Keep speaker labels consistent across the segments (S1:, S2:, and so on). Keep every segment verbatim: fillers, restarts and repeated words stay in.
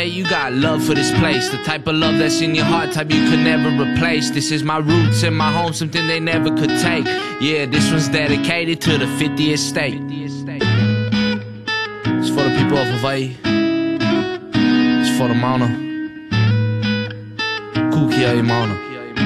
S1: mate, you got love for this place. The type of love that's in your heart, type you could never replace. This is my roots and my home, something they never could take. Yeah, this one's dedicated to the fiftieth state. It's for the people of Hawaii. It's for the Mauna. Kukiai Mauna.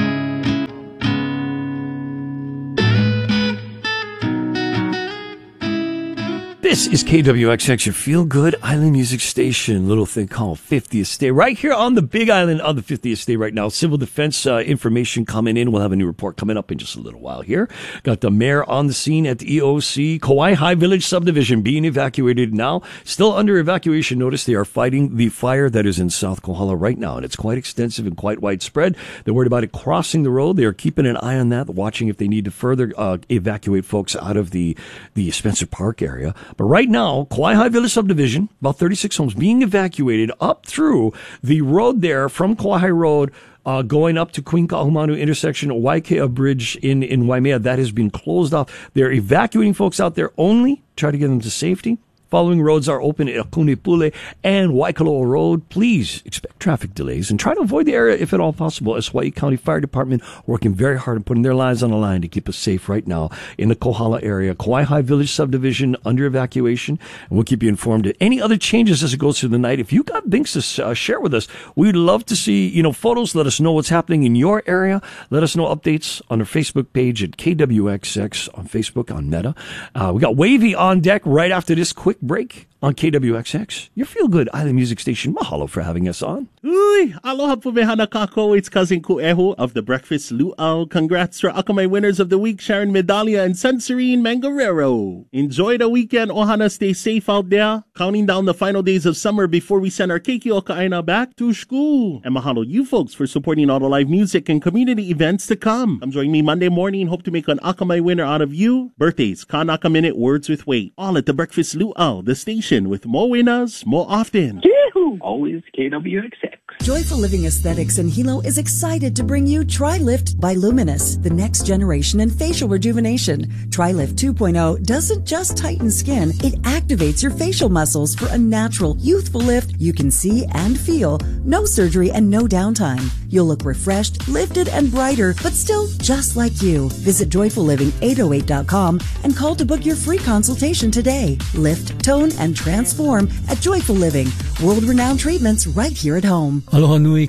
S2: This is K W X X, your feel-good island music station. Little thing called fiftieth State. Right here on the big island of the fiftieth State right now. Civil defense uh, information coming in. We'll have a new report coming up in just a little while here. Got the mayor on the scene at the E O C. Kauai High Village subdivision being evacuated now. Still under evacuation notice. They are fighting the fire that is in South Kohala right now. And it's quite extensive and quite widespread. They're worried about it crossing the road. They are keeping an eye on that, watching if they need to further uh, evacuate folks out of the, the Spencer Park area. But right now, Kauai High Village subdivision, about thirty-six homes being evacuated up through the road there from Kauai Road, uh, going up to Queen Kahumanu intersection, Waikea Bridge in, in Waimea. That has been closed off. They're evacuating folks out there only, try to get them to safety. Following roads are open at Kunipule and Waikoloa Road. Please expect traffic delays and try to avoid the area if at all possible. As Hawaii County Fire Department working very hard and putting their lives on the line to keep us safe right now in the Kohala area. Kauai High Village subdivision under evacuation, and we'll keep you informed of any other changes as it goes through the night. If you got things to uh, share with us, we'd love to see, you know, photos. Let us know what's happening in your area. Let us know updates on our Facebook page at K W X X on Facebook, on Meta. Uh, we got Wavy on deck right after this quick break on K W X X, your feel-good island music station. Mahalo for having us on.
S3: Uy, aloha po mehana kako. It's Cousin Kueho of the Breakfast Luau. Congrats to our Akamai winners of the week, Sharon Medalia and Sensorine Mangarero. Enjoy the weekend, ohana. Stay safe out there. Counting down the final days of summer before we send our keiki o ka'aina back to school. And mahalo you folks for supporting all the live music and community events to come. Come join me Monday morning. Hope to make an Akamai winner out of you. Birthdays, Kanaka Minute, Words with Weight. All at the Breakfast Luau, the station with more winners, more often.
S4: Yahoo! Always K W X X.
S5: Joyful Living Aesthetics in Hilo is excited to bring you TriLift by Luminous, the next generation in facial rejuvenation. TriLift two point oh doesn't just tighten skin, it activates your facial muscles for a natural, youthful lift you can see and feel. No surgery and no downtime. You'll look refreshed, lifted, and brighter, but still just like you. Visit joyful living eight oh eight dot com and call to book your free consultation today. Lift, tone, and transform at Joyful Living. World-renowned treatments right here at home.
S6: Aloha nui,